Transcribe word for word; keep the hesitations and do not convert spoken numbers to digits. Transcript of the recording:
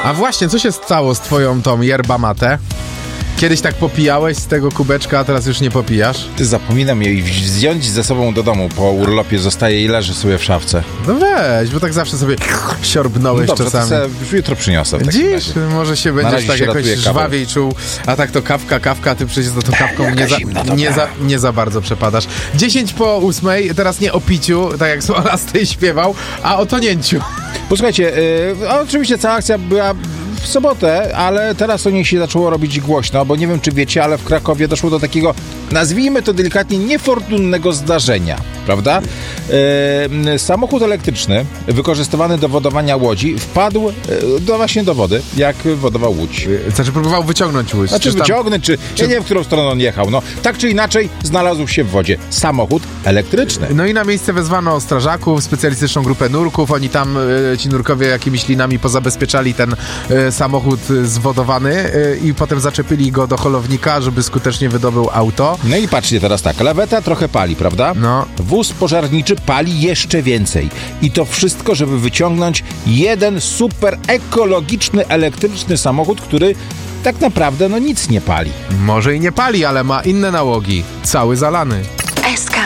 A właśnie, co się stało z twoją tą yerba mate? Kiedyś tak popijałeś z tego kubeczka, a teraz już nie popijasz? Ty, zapominam jej zdjąć ze sobą do domu. Po urlopie zostaje i leży sobie w szafce. No weź, bo tak zawsze sobie siorbnąłeś No dobrze, czasami. to już jutro przyniosę. w takim Dziś razie. może się Na będziesz razie tak się jakoś ratuje kawą. żwawiej czuł, a tak to kawka, kawka, ty przecież za tą kawką nie za, zimna, dobra. nie, za, nie za bardzo przepadasz. dziesięć po ósmej, teraz nie o piciu, tak jak Słolasty śpiewał, a o tonięciu. Posłuchajcie, yy, oczywiście cała akcja była w sobotę, ale teraz o niej się zaczęło robić głośno, bo nie wiem, czy wiecie, ale w Krakowie doszło do takiego, nazwijmy to delikatnie, niefortunnego zdarzenia, prawda? Yy, samochód elektryczny wykorzystywany do wodowania łodzi wpadł yy, do, właśnie do wody, jak wodował łódź. Znaczy próbował wyciągnąć łódź. Znaczy Czy tam- wyciągnąć, czy, czy- ja nie wiem, w którą stronę on jechał. No, tak czy inaczej znalazł się w wodzie samochód elektryczny. No i na miejsce wezwano strażaków, specjalistyczną grupę nurków. Oni tam, e, ci nurkowie, jakimiś linami pozabezpieczali ten e, samochód zwodowany e, i potem zaczepili go do holownika, żeby skutecznie wydobył auto. No i patrzcie teraz tak, laweta trochę pali, prawda? No. Wóz pożarniczy pali jeszcze więcej. I to wszystko, żeby wyciągnąć jeden super ekologiczny, elektryczny samochód, który tak naprawdę no nic nie pali. Może i nie pali, ale ma inne nałogi. Cały zalany.